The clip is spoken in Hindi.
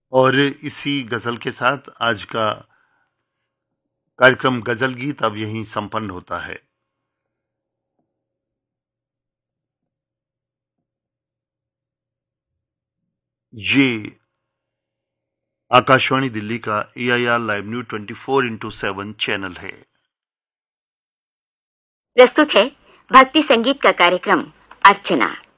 और इसी गजल के साथ आज का कार्यक्रम गजल गीत अब यहीं संपन्न होता है। ये आकाशवाणी दिल्ली का AIR लाइव न्यूज 24/7 चैनल है। प्रस्तुत है भक्ति संगीत का कार्यक्रम अर्चना।